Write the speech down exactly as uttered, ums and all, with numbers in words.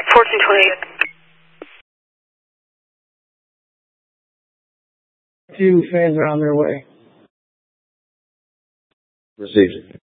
fourteen twenty-eight. Two fans are on their way. Received.